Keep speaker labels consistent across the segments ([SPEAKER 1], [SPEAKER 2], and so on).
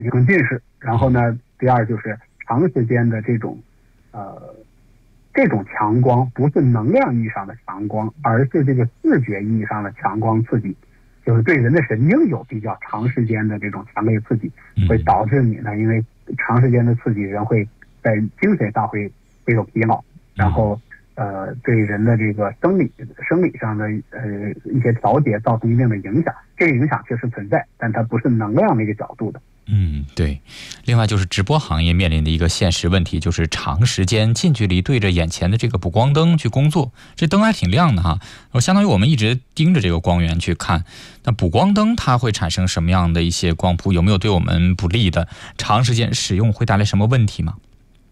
[SPEAKER 1] 更近视。然后呢，第二就是长时间的这种强光，不是能量意义上的强光，而是这个视觉意义上的强光刺激，就是对人的神经有比较长时间的这种强烈刺激，会导致你呢，因为长时间的刺激，人会在精神上会有疲劳，然后对人的这个生理上的一些调节造成一定的影响。这个影响确实存在，但它不是能量那个角度的。
[SPEAKER 2] 对。另外就是直播行业面临的一个现实问题，就是长时间近距离对着眼前的这个补光灯去工作，这灯还挺亮的哈，相当于我们一直盯着这个光源去看。那补光灯它会产生什么样的一些光谱？有没有对我们不利的？长时间使用会带来什么问题吗？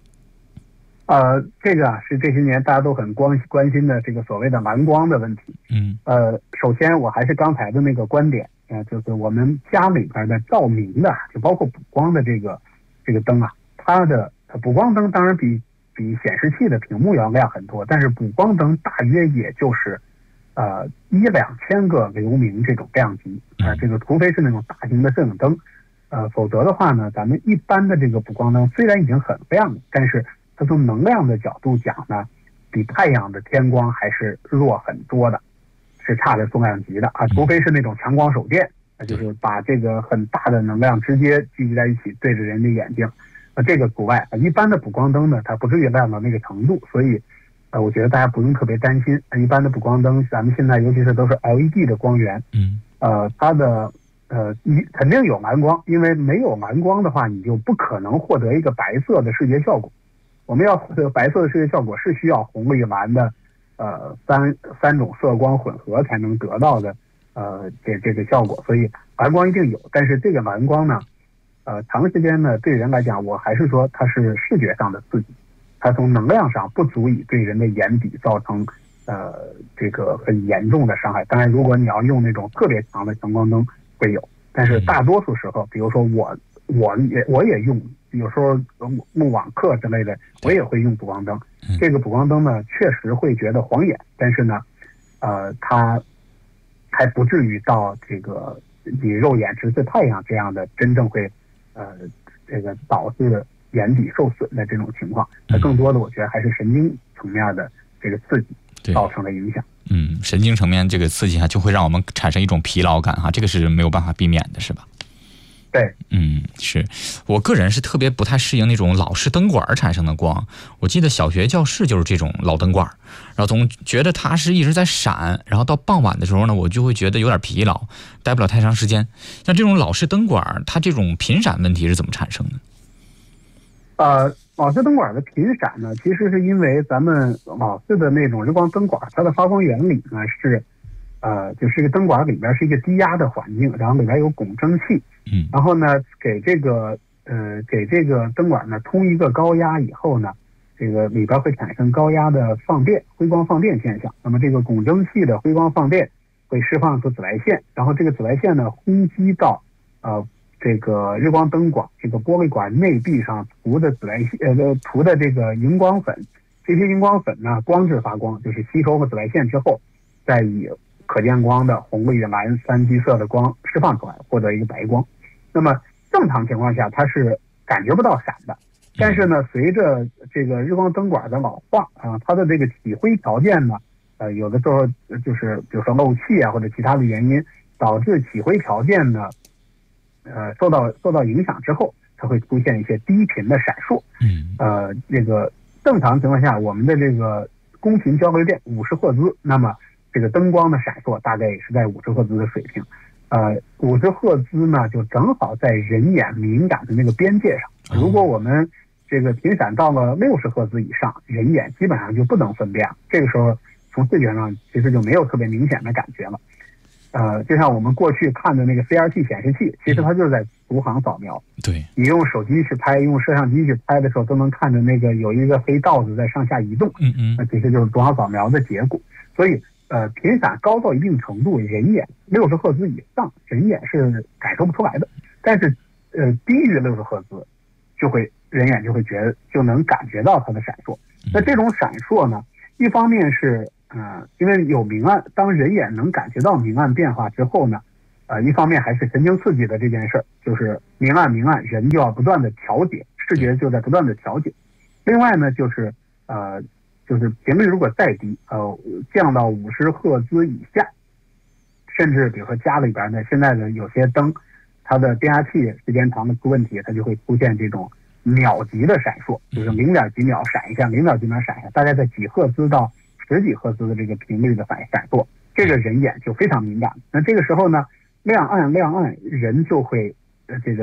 [SPEAKER 1] 这个是这些年大家都很关心的这个所谓的蓝光的问题。首先我还是刚才的那个观点，就是我们家里边的照明的，就包括补光的这个灯啊，它的补光灯当然比显示器的屏幕要亮很多，但是补光灯大约也就是1-2千个流明这种量级这个除非是那种大型的摄影灯，否则的话呢，咱们一般的这个补光灯虽然已经很亮了，但是它从能量的角度讲呢，比太阳的天光还是弱很多的，是差着重量级的除非是那种强光手电，就是把这个很大的能量直接聚集在一起对着人的眼睛，这个除外。一般的补光灯呢，它不至于亮到那个程度，所以我觉得大家不用特别担心。一般的补光灯，咱们现在尤其是都是 LED 的光源，它的肯定有蓝光，因为没有蓝光的话，你就不可能获得一个白色的视觉效果。我们要获得白色的视觉效果，是需要红绿蓝的三种色光混合才能得到的这个效果。所以蓝光一定有，但是这个蓝光呢，长时间呢对人来讲，我还是说它是视觉上的刺激，它从能量上不足以对人的眼底造成这个很严重的伤害。当然，如果你要用那种特别强的强光灯会有，但是大多数时候，比如说我也用，有时候录网课之类的，我也会用补光灯。这个补光灯呢，确实会觉得晃眼，但是呢，它还不至于到这个你肉眼直视太阳这样的真正会这个导致眼底受损的这种情况。它更多的我觉得还是神经层面的这个刺激造成了影响。
[SPEAKER 2] 神经层面这个刺激就会让我们产生一种疲劳感这个是没有办法避免的，是吧？
[SPEAKER 1] 对，
[SPEAKER 2] 是我个人是特别不太适应那种老式灯管产生的光。我记得小学教室就是这种老灯管，然后总觉得它是一直在闪，然后到傍晚的时候呢，我就会觉得有点疲劳，待不了太长时间。像这种老式灯管，它这种频闪问题是怎么产生的？
[SPEAKER 1] 老式灯管的频闪呢，其实是因为咱们老式的那种日光灯管，它的发光原理呢是就是一个灯管里边是一个低压的环境，然后里边有汞蒸气，然后呢给这个灯管呢通一个高压以后呢，这个里边会产生高压的放电，辉光放电现象。那么这个汞蒸气的辉光放电会释放出紫外线，然后这个紫外线呢轰击到这个日光灯管这个玻璃管内壁上涂的涂的这个荧光粉，这些荧光粉呢光致发光，就是吸收了紫外线之后，再以可见光的红绿蓝三基色的光释放出来，获得一个白光。那么正常情况下它是感觉不到闪的，但是呢随着这个日光灯管的老化它的这个体灰条件呢有的时候就是比如说漏气或者其他的原因，导致体灰条件呢受到影响之后，它会出现一些低频的闪烁。这个正常情况下，我们的这个公频交流电50赫兹，那么这个灯光的闪烁大概也是在50赫兹的水平。50赫兹呢，就正好在人眼敏感的那个边界上。如果我们这个频闪到了60赫兹以上，人眼基本上就不能分辨了。这个时候从视觉上其实就没有特别明显的感觉了。就像我们过去看的那个 CRT 显示器，其实它就是在逐行扫描。
[SPEAKER 2] 对，
[SPEAKER 1] 你用手机去拍，用摄像机去拍的时候，都能看着那个有一个黑道子在上下移动。那其实就是逐行扫描的结果。所以频闪高到一定程度，人眼60赫兹以上，人眼是感受不出来的。但是低于60赫兹，人眼就能感觉到它的闪烁。那这种闪烁呢，一方面是因为有明暗，当人眼能感觉到明暗变化之后呢， 一方面还是神经刺激的这件事儿，就是明暗，人就要不断的调节，视觉就在不断的调节。另外呢，就是频率如果再低，降到50赫兹以下，甚至比如说家里边呢，现在的有些灯，它的变压器时间长的出问题，它就会出现这种秒级的闪烁，就是0点几秒闪一下，0点几秒闪一下，大概在几赫兹到10几赫兹的这个频率的闪烁，这个人眼就非常敏感。那这个时候呢，亮暗，人就会这个